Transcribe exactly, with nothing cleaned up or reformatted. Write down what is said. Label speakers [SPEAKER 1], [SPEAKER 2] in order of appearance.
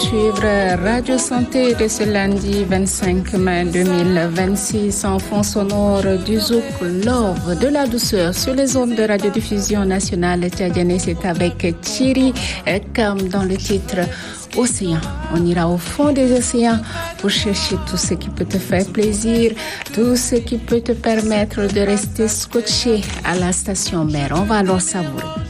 [SPEAKER 1] Suivre Radio Santé de ce lundi vingt-cinq mai deux mille vingt-six en fond sonore du zouk Love de la douceur sur les ondes de radiodiffusion nationale tchadienne. C'est avec Thierry comme dans le titre Océan. On ira au fond des océans pour chercher tout ce qui peut te faire plaisir, tout ce qui peut te permettre de rester scotché à la station mère. On va alors savourer.